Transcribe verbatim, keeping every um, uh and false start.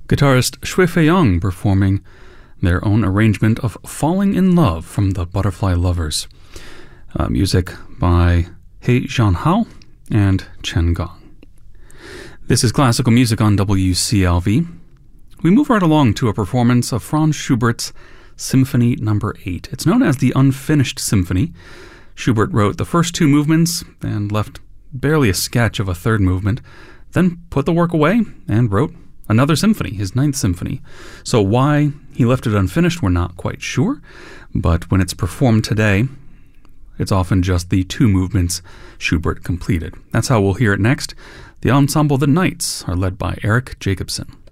Guitarist Shui Fei-yong performing their own arrangement of Falling in Love from the Butterfly Lovers. Uh, music by He Jianhao and Chen Gong. This is Classical Music on W C L V. We move right along to a performance of Franz Schubert's Symphony Number eight. It's known as the Unfinished Symphony. Schubert wrote the first two movements and left barely a sketch of a third movement, then put the work away and wrote another symphony, his ninth symphony. So why he left it unfinished, we're not quite sure, but when it's performed today, it's often just the two movements Schubert completed. That's how we'll hear it next. The ensemble The Knights are led by Eric Jacobson.